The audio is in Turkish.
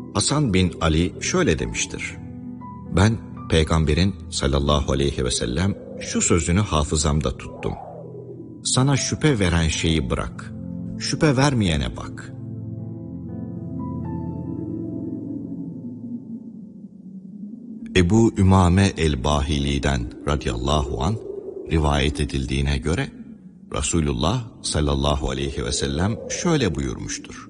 Hasan bin Ali şöyle demiştir: ben Peygamberin sallallahu aleyhi ve sellem şu sözünü hafızamda tuttum: sana şüphe veren şeyi bırak, şüphe vermeyene bak. Ebu Ümame el-Bahili'den radıyallahu an rivayet edildiğine göre Resulullah sallallahu aleyhi ve sellem şöyle buyurmuştur: